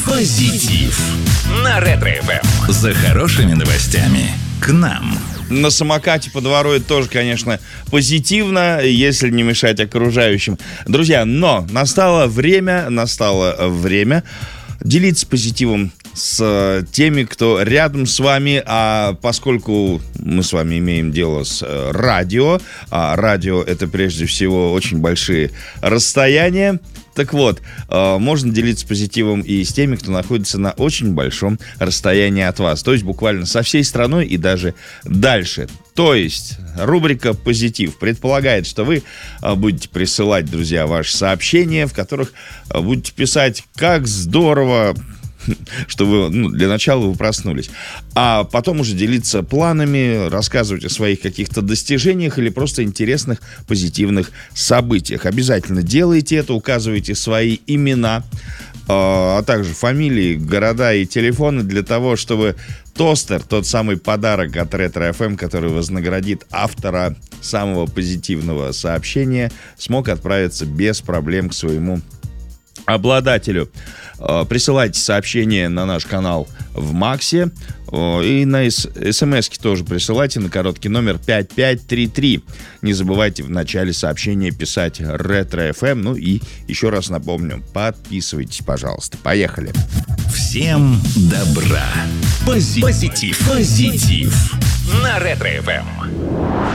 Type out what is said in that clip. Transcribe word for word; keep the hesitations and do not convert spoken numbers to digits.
Позитив на Ретро-эф эм. За хорошими новостями к нам. На самокате по двору это тоже, конечно, позитивно, если не мешать окружающим. Друзья, но настало время, настало время делиться позитивом с теми, кто рядом с вами, а поскольку мы с вами имеем дело с радио, а радио — это прежде всего очень большие расстояния, так вот, можно делиться позитивом и с теми, кто находится на очень большом расстоянии от вас, то есть буквально со всей страной и даже дальше. То есть рубрика «Позитив» предполагает, что вы будете присылать, друзья, ваши сообщения, в которых будете писать «Как здорово!», что вы, ну, для начала вы проснулись. А потом уже делиться планами, рассказывать о своих каких-то достижениях или просто интересных, позитивных событиях. Обязательно делайте это, указывайте свои имена, а также фамилии, города и телефоны для того, чтобы тостер, тот самый подарок от Ретро-эф эм, который вознаградит автора самого позитивного сообщения, смог отправиться без проблем к своему обладателю. Присылайте сообщения на наш канал в Максе и на смс-ки тоже присылайте на короткий номер пять пять три три. Не забывайте в начале сообщения писать Ретро-эф эм. Ну и еще раз напомню, подписывайтесь, пожалуйста. Поехали. Всем добра. Позитив. Позитив. Позитив. На Ретро-эф эм.